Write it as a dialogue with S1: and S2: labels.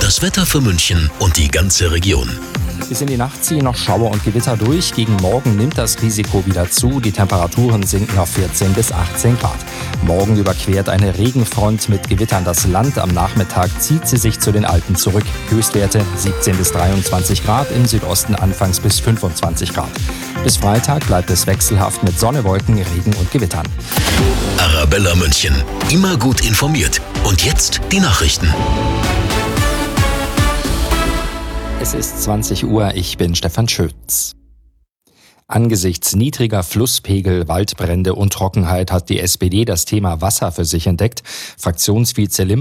S1: Das Wetter für München und die ganze Region.
S2: Bis in die Nacht ziehen noch Schauer und Gewitter durch. Gegen Morgen nimmt das Risiko wieder zu. Die Temperaturen sinken auf 14 bis 18 Grad. Morgen überquert eine Regenfront mit Gewittern das Land. Am Nachmittag zieht sie sich zu den Alpen zurück. Höchstwerte 17 bis 23 Grad, im Südosten anfangs bis 25 Grad. Bis Freitag bleibt es wechselhaft mit Sonne, Wolken, Regen und Gewittern.
S1: Arabella München. Immer gut informiert. Und jetzt die Nachrichten.
S2: Es ist 20 Uhr, ich bin Stefan Schütz. Angesichts niedriger Flusspegel, Waldbrände und Trockenheit hat die SPD das Thema Wasser für sich entdeckt. Fraktionsvize